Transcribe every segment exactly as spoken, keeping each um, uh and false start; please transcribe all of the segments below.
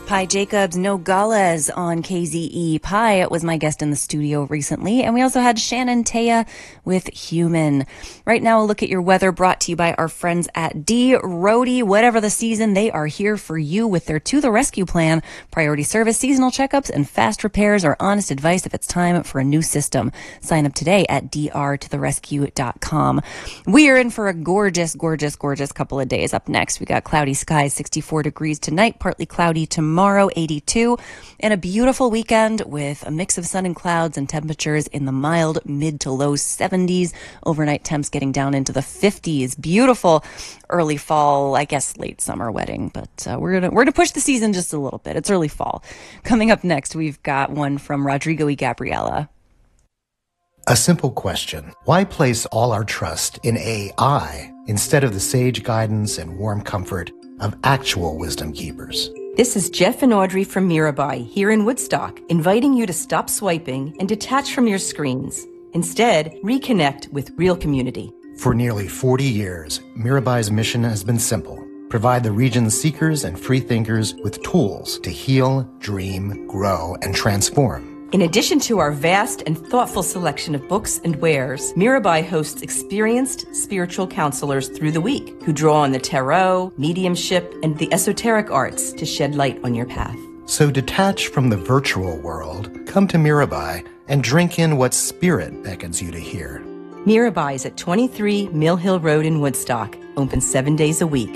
Pi Jacobs, Nogales on K Z E. Pi was my guest in the studio recently, and we also had Shannon Taya with Human. Right now, a look at your weather brought to you by our friends at D. Roadie. Whatever the season, they are here for you with their To the Rescue plan, priority service, seasonal checkups, and fast repairs or honest advice if it's time for a new system. Sign up today at d r to the rescue dot com. We are in for a gorgeous, gorgeous, gorgeous couple of days. Up next, we got cloudy skies, sixty-four degrees tonight, partly cloudy tomorrow. Tomorrow, eighty-two, and a beautiful weekend with a mix of sun and clouds and temperatures in the mild mid to low seventies. Overnight temps getting down into the fifties. Beautiful early fall, I guess late summer wedding, but uh, we're gonna we're gonna push the season just a little bit. It's early fall. Coming up next, we've got one from Rodrigo y Gabriela. A simple question. Why place all our trust in A I instead of the sage guidance and warm comfort of actual wisdom keepers? This is Jeff and Audrey from Mirabai here in Woodstock, inviting you to stop swiping and detach from your screens. Instead, reconnect with real community. For nearly forty years, Mirabai's mission has been simple. Provide the region's seekers and free thinkers with tools to heal, dream, grow, and transform. In addition to our vast and thoughtful selection of books and wares, Mirabai hosts experienced spiritual counselors through the week who draw on the tarot, mediumship, and the esoteric arts to shed light on your path. So detach from the virtual world, come to Mirabai, and drink in what spirit beckons you to hear. Mirabai is at twenty-three Mill Hill Road in Woodstock, open seven days a week.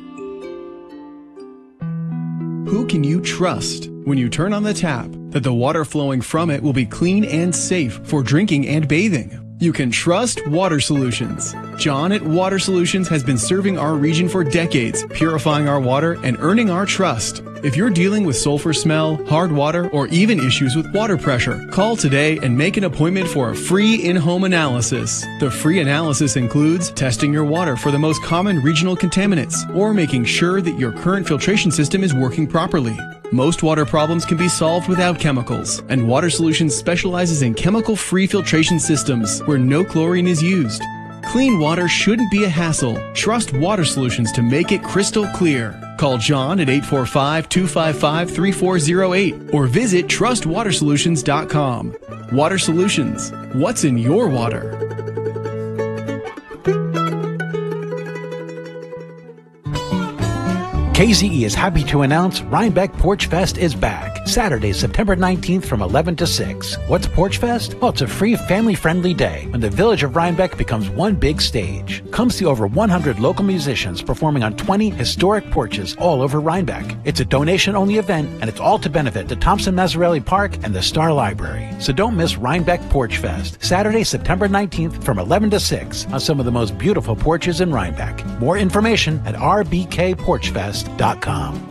Who can you trust when you turn on the tap that the water flowing from it will be clean and safe for drinking and bathing? You can trust Water Solutions. John at Water Solutions has been serving our region for decades, purifying our water and earning our trust. If you're dealing with sulfur smell, hard water, or even issues with water pressure, call today and make an appointment for a free in-home analysis. The free analysis includes testing your water for the most common regional contaminants or making sure that your current filtration system is working properly. Most water problems can be solved without chemicals, and Water Solutions specializes in chemical-free filtration systems where no chlorine is used. Clean water shouldn't be a hassle. Trust Water Solutions to make it crystal clear. Call John at eight four five, two five five, three four zero eight or visit trust water solutions dot com. Water Solutions. What's in your water? K Z E is happy to announce Rhinebeck Porch Fest is back. Saturday, September nineteenth from eleven to six. What's Porch Fest? Well, it's a free family-friendly day when the village of Rhinebeck becomes one big stage. Come see over one hundred local musicians performing on twenty historic porches all over Rhinebeck. It's a donation-only event, and it's all to benefit the Thompson Mazzarelli Park and the Star Library. So don't miss Rhinebeck Porch Fest, Saturday, September nineteenth from eleven to six on some of the most beautiful porches in Rhinebeck. More information at r b k porch fest dot com.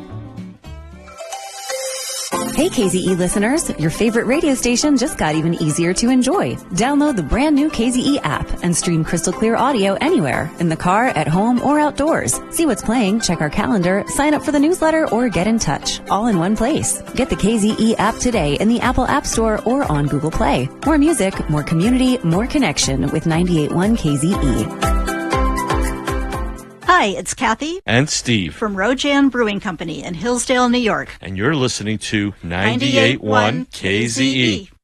Hey K Z E listeners, your favorite radio station just got even easier to enjoy. Download the brand new K Z E app and stream crystal clear audio anywhere, in the car, at home, or outdoors. See what's playing, check our calendar, sign up for the newsletter, or get in touch. All in one place. Get the K Z E app today in the Apple App Store or on Google Play. More music, more community, more connection with ninety-eight point one K Z E. Hi, it's Kathy and Steve from Rojan Brewing Company in Hillsdale, New York. And you're listening to ninety-eight point one K Z E.